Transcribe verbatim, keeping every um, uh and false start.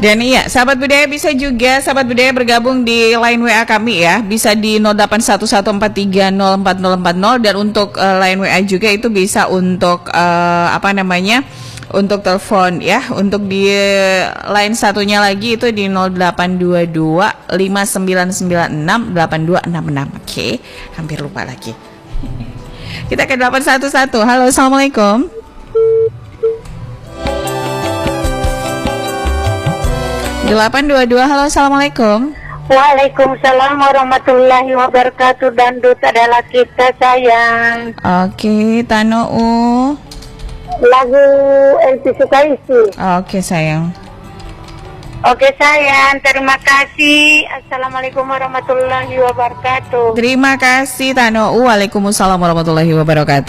Dan iya, sahabat budaya bisa juga sahabat budaya bergabung di line W A kami ya. Bisa di nol delapan satu satu empat tiga nol empat nol empat nol, dan untuk uh, line W A juga itu bisa untuk uh, apa namanya? Untuk telepon ya. Untuk di line satunya lagi itu di nol delapan dua dua lima sembilan sembilan enam delapan dua enam enam. Oke, okay. Hampir lupa lagi. Kita ke delapan satu satu. Halo, assalamualaikum. delapan dua dua. Halo, assalamualaikum. Waalaikumsalam warahmatullahi wabarakatuh. Dandut adalah kita, sayang. Oke, Tanou. Lagu Elvi Sukaisi. Oke, sayang. Oke, sayang. Terima kasih. Assalamualaikum warahmatullahi wabarakatuh. Terima kasih, Tanou. Waalaikumsalam warahmatullahi wabarakatuh.